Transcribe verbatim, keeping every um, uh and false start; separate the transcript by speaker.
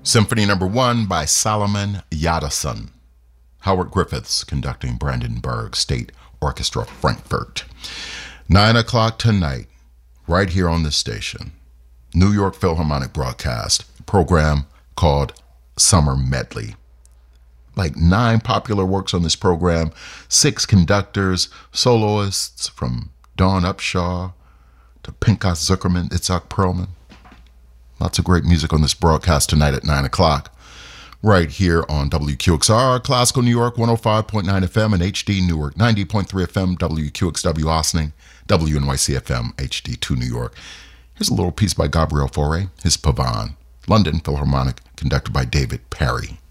Speaker 1: Symphony Number One by Solomon Yadason. Howard Griffiths conducting Brandenburg State Orchestra, Frankfurt. Nine o'clock tonight, right here on this station, New York Philharmonic broadcast, a program called Summer Medley. Like nine popular works on this program, six conductors, soloists from Dawn Upshaw to Pinchas Zuckerman, Itzhak Perlman. Lots of great music on this broadcast tonight at nine o'clock. Right here on W Q X R, Classical New York, one oh five point nine F M, and H D Newark, ninety point three F M, W Q X W Ossining, W N Y C F M, H D two New York. Here's a little piece by Gabriel Fauré, his Pavane, London Philharmonic, conducted by David Parry.